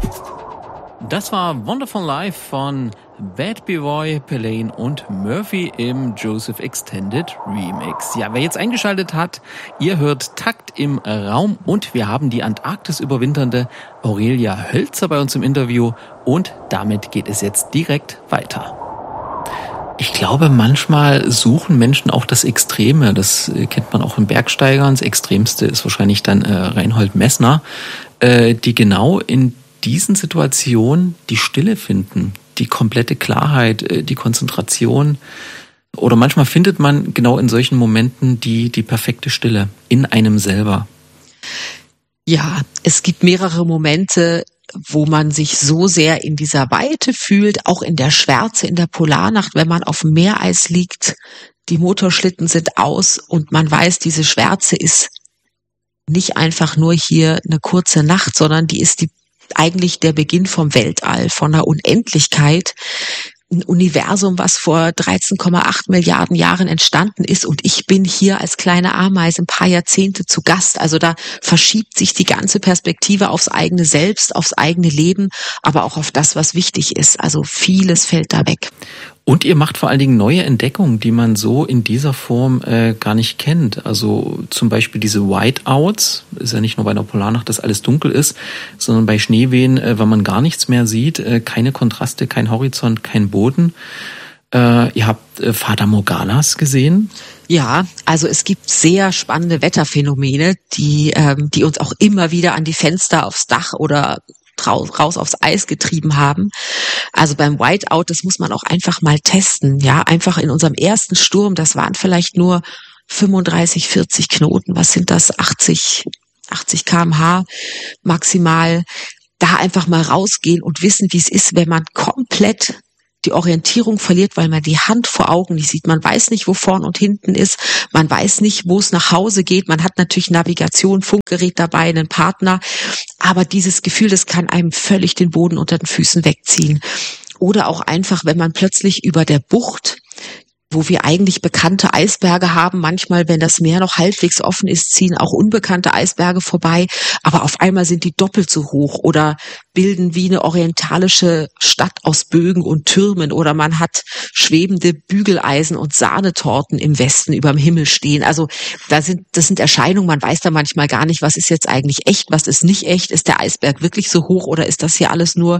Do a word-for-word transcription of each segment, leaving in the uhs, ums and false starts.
Das war Wonderful Life von Bad B-Boy, Pelaine und Murphy im Joseph Extended Remix. Ja, wer jetzt eingeschaltet hat, ihr hört Takt im Raum und wir haben die Antarktis überwinternde Aurelia Hölzer bei uns im Interview und damit geht es jetzt direkt weiter. Ich glaube, manchmal suchen Menschen auch das Extreme. Das kennt man auch in Bergsteigern. Das Extremste ist wahrscheinlich dann äh, Reinhold Messner, äh, die genau in diesen Situationen die Stille finden, die komplette Klarheit, äh, die Konzentration. Oder manchmal findet man genau in solchen Momenten die, die perfekte Stille in einem selber. Ja, es gibt mehrere Momente, wo man sich so sehr in dieser Weite fühlt, auch in der Schwärze, in der Polarnacht, wenn man auf dem Meereis liegt, die Motorschlitten sind aus und man weiß, diese Schwärze ist nicht einfach nur hier eine kurze Nacht, sondern die ist die, eigentlich der Beginn vom Weltall, von einer Unendlichkeit. Ein Universum, was vor dreizehn Komma acht Milliarden Jahren entstanden ist und ich bin hier als kleine Ameise ein paar Jahrzehnte zu Gast. Also da verschiebt sich die ganze Perspektive aufs eigene Selbst, aufs eigene Leben, aber auch auf das, was wichtig ist. Also vieles fällt da weg. Und ihr macht vor allen Dingen neue Entdeckungen, die man so in dieser Form äh, gar nicht kennt. Also zum Beispiel diese Whiteouts, ist ja nicht nur bei einer Polarnacht, dass alles dunkel ist, sondern bei Schneewehen, äh, wenn man gar nichts mehr sieht, äh, keine Kontraste, kein Horizont, kein Boden. Äh, ihr habt äh, Fata Morganas gesehen? Ja, also es gibt sehr spannende Wetterphänomene, die, ähm, die uns auch immer wieder an die Fenster, aufs Dach oder raus aufs Eis getrieben haben. Also beim Whiteout, das muss man auch einfach mal testen. Ja, einfach in unserem ersten Sturm, das waren vielleicht nur fünfunddreißig, vierzig Knoten. Was sind das? achtzig, achtzig Kilometer pro Stunde maximal. Da einfach mal rausgehen und wissen, wie es ist, wenn man komplett die Orientierung verliert, weil man die Hand vor Augen nicht sieht. Man weiß nicht, wo vorn und hinten ist. Man weiß nicht, wo es nach Hause geht. Man hat natürlich Navigation, Funkgerät dabei, einen Partner. Aber dieses Gefühl, das kann einem völlig den Boden unter den Füßen wegziehen. Oder auch einfach, wenn man plötzlich über der Bucht, wo wir eigentlich bekannte Eisberge haben, manchmal, wenn das Meer noch halbwegs offen ist, ziehen auch unbekannte Eisberge vorbei, aber auf einmal sind die doppelt so hoch oder bilden wie eine orientalische Stadt aus Bögen und Türmen oder man hat schwebende Bügeleisen und Sahnetorten im Westen überm Himmel stehen. Also da sind, das sind Erscheinungen, man weiß da manchmal gar nicht, was ist jetzt eigentlich echt, was ist nicht echt, ist der Eisberg wirklich so hoch oder ist das hier alles nur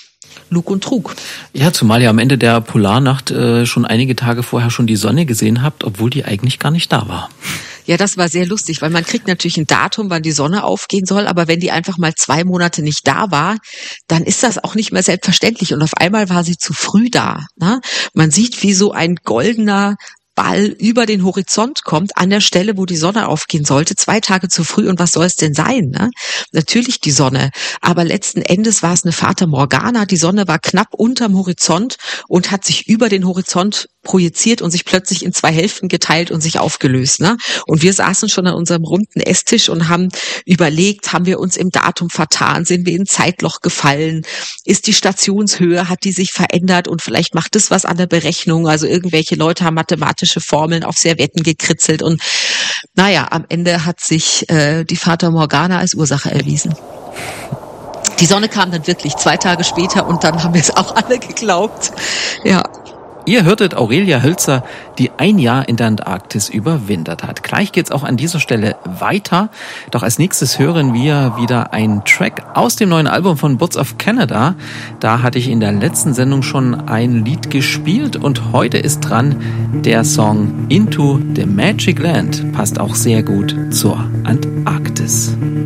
Lug und Trug. Ja, zumal ihr am Ende der Polarnacht äh, schon einige Tage vorher schon die Sonne gesehen habt, obwohl die eigentlich gar nicht da war. Ja, das war sehr lustig, weil man kriegt natürlich ein Datum, wann die Sonne aufgehen soll, aber wenn die einfach mal zwei Monate nicht da war, dann ist das auch nicht mehr selbstverständlich und auf einmal war sie zu früh da. Ne? Man sieht, wie so ein goldener Ball über den Horizont kommt, an der Stelle, wo die Sonne aufgehen sollte, zwei Tage zu früh. Und was soll es denn sein? Ne? Natürlich die Sonne. Aber letzten Endes war es eine Fata Morgana. Die Sonne war knapp unterm Horizont und hat sich über den Horizont projiziert und sich plötzlich in zwei Hälften geteilt und sich aufgelöst. Ne? Und wir saßen schon an unserem runden Esstisch und haben überlegt, haben wir uns im Datum vertan? Sind wir in ein Zeitloch gefallen? Ist die Stationshöhe, hat die sich verändert? Und vielleicht macht das was an der Berechnung. Also irgendwelche Leute haben mathematische Formeln auf Servetten gekritzelt und naja, am Ende hat sich äh, die Fata Morgana als Ursache erwiesen. Die Sonne kam dann wirklich zwei Tage später und dann haben wir es auch alle geglaubt. Ja. Ihr hörtet Aurelia Hölzer, die ein Jahr in der Antarktis überwintert hat. Gleich geht's auch an dieser Stelle weiter. Doch als nächstes hören wir wieder einen Track aus dem neuen Album von Birds of Canada. Da hatte ich in der letzten Sendung schon ein Lied gespielt und heute ist dran der Song Into the Magic Land. Passt auch sehr gut zur Antarktis.